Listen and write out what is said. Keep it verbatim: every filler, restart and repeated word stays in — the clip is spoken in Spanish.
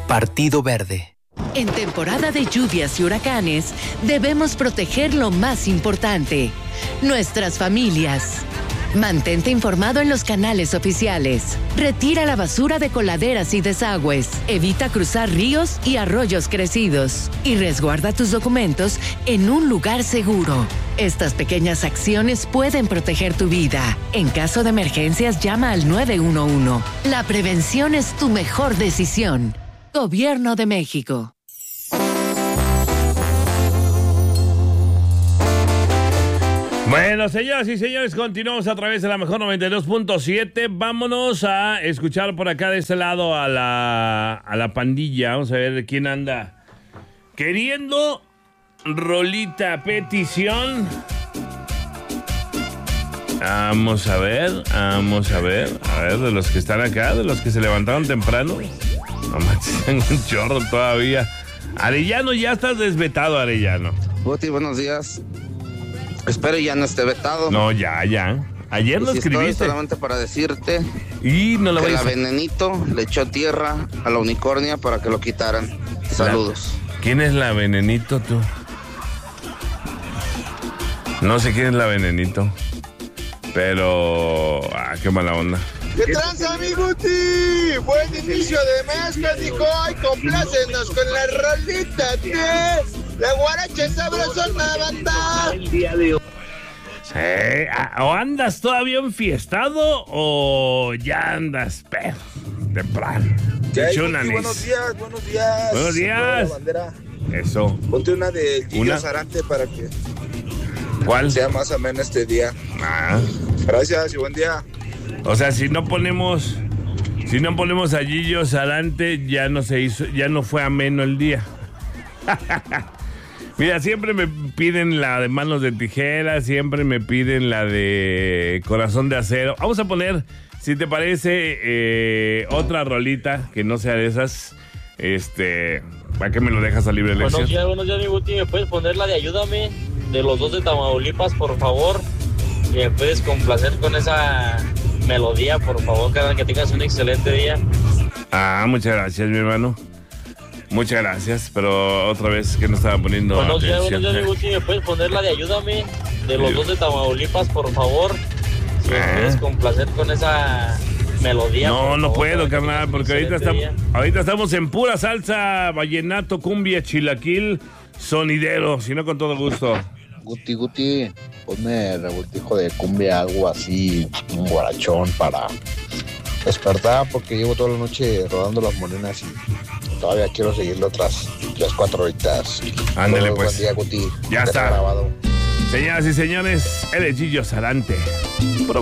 Partido Verde. En temporada de lluvias y huracanes, debemos proteger lo más importante, nuestras familias. Mantente informado en los canales oficiales. Retira la basura de coladeras y desagües. Evita cruzar ríos y arroyos crecidos. Y resguarda tus documentos en un lugar seguro. Estas pequeñas acciones pueden proteger tu vida. En caso de emergencias, llama al nueve uno uno. La prevención es tu mejor decisión. Gobierno de México. Bueno, señoras y señores, continuamos a través de la mejor noventa y dos punto siete. Vámonos a escuchar por acá de este lado a la, a la pandilla. Vamos a ver quién anda queriendo rolita petición. Vamos a ver, vamos a ver, a ver, de los que están acá, de los que se levantaron temprano. No manches, tengo un chorro todavía. Arellano, ya estás desvetado, Arellano. Guti, buenos días. Espero ya no esté vetado. No, ya, ya. Ayer lo si escribiste. Estoy solamente para decirte y no lo que voy a la Venenito le echó tierra a la unicornia para que lo quitaran. Saludos. La... ¿Quién es la Venenito, tú? No sé quién es la Venenito. Pero... Ah, qué mala onda. ¿Qué tranza, mi Guti? Buen inicio de mes, que dijo, ay, complácenos con la rolita de... La guaracha sabrosona, banda. El día de hoy. Eh, ¿O andas todavía enfiestado o ya andas pedo? Temprano. Hey, buenos días, buenos días. Buenos días. Eso. Ponte una de Gillo Sarante para que... ¿Cuál? Sea más ameno este día. Ah. Gracias y buen día. O sea, si no ponemos... Si no ponemos a Gillo Sarante, ya no se hizo... Ya no fue ameno el día. Mira, siempre me piden la de manos de tijera, siempre me piden la de corazón de acero. Vamos a poner, si te parece, eh, otra rolita que no sea de esas. Este, ¿para qué me lo dejas a libre elección? Buenos días, buenos días, mi Guti. ¿Me puedes poner la de Ayúdame? De los dos de Tamaulipas, por favor. Y me puedes complacer con esa melodía, por favor, carnal, que tengas un excelente día. Ah, muchas gracias, mi hermano. Muchas gracias, pero otra vez que no estaba poniendo buenos días, atención. Buenos días, mi Guti, ¿me puedes poner la de Ayúdame? De los dos de Tamaulipas, por favor. Si me puedes complacer con esa melodía. No, no favor, puedo, carnal, porque ahorita estamos, día. ahorita estamos en pura salsa, vallenato, cumbia, chilaquil, sonidero, si no con todo gusto. Guti, Guti, ponme revoltijo de cumbia, algo así, un guarachón para despertar, porque llevo toda la noche rodando las morenas y todavía quiero seguirlo otras tres, cuatro horitas. Ándale, Todo, pues. Buen día, Guti. Ya está. Grabado. Señoras y señores, el Gillo Sarante.